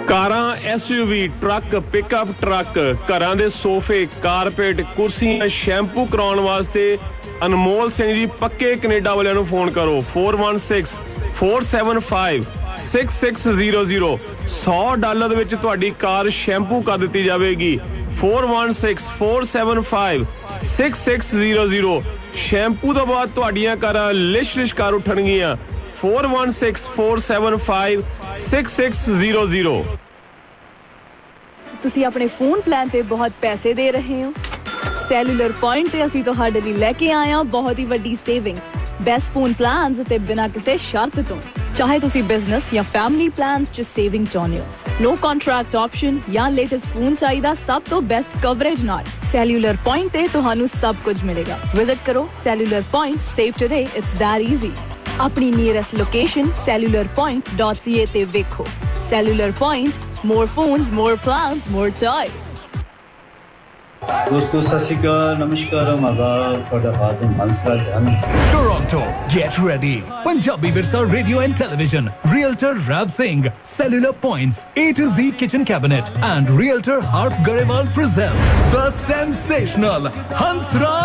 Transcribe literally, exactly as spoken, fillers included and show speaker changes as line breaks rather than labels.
ਕਾਰਾਂ, S you we, truck, pickup truck, ਘਰਾਂ ਦੇ ਸੋਫੇ, ਕਾਰਪੇਟ, ਕੁਰਸੀਆਂ, ਸ਼ੈਂਪੂ ਕਰਾਉਣ ਵਾਸਤੇ ਅਨਮੋਲ ਸਿੰਘ ਜੀ ਪੱਕੇ ਕੈਨੇਡਾ ਵਾਲਿਆਂ ਨੂੰ ਫੋਨ ਕਰੋ four one six four seven five six six zero zero। ਸੌ ਡਾਲਰ ਵਿੱਚ ਤੁਹਾਡੀ ਕਾਰ ਸ਼ੈਂਪੂ ਕਰ ਦਿੱਤੀ ਜਾਵੇਗੀ। four one six four seven five six six zero zero। Shampoo ਤੋਂ ਬਾਅਦ ਤੁਹਾਡੀਆਂ ਕਾਰਾਂ ਲਿਸ਼ ਲਿਸ਼ ਕਰ ਉੱਠਣਗੀਆਂ। four one six four seven five six six zero zero।
ਤੁਸੀਂ ਆਪਣੇ ਫੋਨ ਪਲਾਨ ਤੇ ਬਹੁਤ ਪੈਸੇ ਦੇ ਰਹੇ ਹੋ? ਸੈਲੂਲਰ ਪੁਆਇੰਟ ਤੇ ਅਸੀਂ ਤੁਹਾਡੇ ਲਈ ਲੈ ਕੇ ਆਏ ਹਾਂ ਬਹੁਤ ਹੀ ਵੱਡੀ ਸੇਵਿੰਗ। ਬੈਸਟ ਫੋਨ ਪਲਾਨਸ ਤੇ ਬਿਨਾਂ ਕਿਸੇ ਸ਼ਰਤ ਤੋਂ। ਚਾਹੇ ਤੁਸੀਂ ਬਿਜ਼ਨਸ ਜਾਂ ਫੈਮਿਲੀ ਪਲਾਨਸ 'ਚ ਸੇਵਿੰਗ ਚਾਹੁੰਦੇ ਹੋ, ਨੋ ਕੰਟਰੈਕਟ ਆਪਸ਼ਨ ਜਾਂ ਲੇਟੈਸਟ ਫੋਨ ਚਾਹੀਦਾ ਸਭ ਤੋਂ ਬੈਸਟ ਕਵਰੇਜ ਨਾਲ, ਸੈਲੂਲਰ ਪੁਆਇੰਟ ਤੇ ਤੁਹਾਨੂੰ ਸਭ ਕੁਝ ਮਿਲੇਗਾ। ਵਿਜ਼ਿਟ ਕਰੋ cellular point. Save today, it's that easy. ਆਪਣੀ nearest location cellular point dot ਸੀ ਏ ਤੇ ਵੇਖੋ। Cellular point, more phones, more plans, more choice।
दोस्तों सत श्री अकाल, नमस्कार, आदाब, ਤੁਹਾਡਾ ਹਾਜ਼ਰ Hansraj Hans.
Toronto, get ready. Punjabi Virsa Radio and Television, Realtor Rav Singh, Cellular Points, A to Z Kitchen Cabinet and Realtor Harp Garewal present the sensational Hansraj